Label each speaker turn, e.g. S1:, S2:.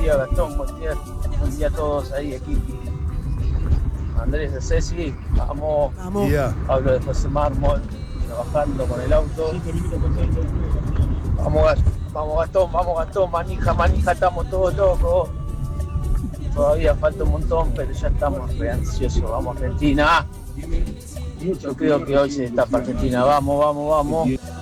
S1: día Gastón, buen día a todos ahí, aquí. Andrés de Ceci, vamos.
S2: Yeah.
S1: Pablo de José Mármol, trabajando con el auto. Vamos Gastón, manija, estamos todos locos. Todavía falta un montón, pero ya estamos re ansiosos. Vamos Argentina. Yo creo que hoy se destapa Argentina. Vamos.